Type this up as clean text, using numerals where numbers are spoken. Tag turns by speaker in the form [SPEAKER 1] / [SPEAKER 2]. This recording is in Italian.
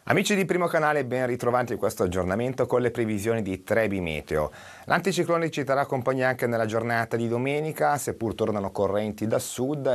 [SPEAKER 1] Amici di Primo Canale, ben ritrovati in questo aggiornamento con le previsioni di Trebi Meteo. L'anticiclone ci terrà compagnia anche nella giornata di domenica, seppur tornano correnti da sud